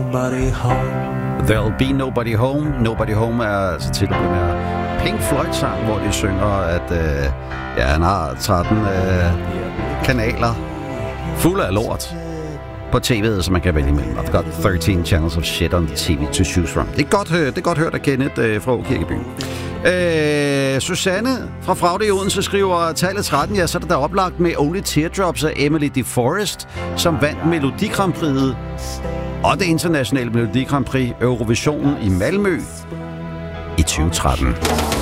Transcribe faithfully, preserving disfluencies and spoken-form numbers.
nobody home. There'll be nobody home. Nobody home er altså til den her Pink Floyd-sang, hvor de synger, at øh, ja, han har tretten øh, kanaler fulde af lort på tv'et, som man kan vælge imellem. I've got thirteen channels of shit on the T V to choose from. Det er godt, det er godt hørt af Kenneth øh, fra Kirkeby. Øh, Susanne fra Fraude i Odense skriver tallet tretten, ja, så er der oplagt med Only Teardrops af Emily DeForest, som vandt Melodi Grand Prix'et og det internationale Melodi Grand Prix Eurovisionen i Malmø i tyve tretten.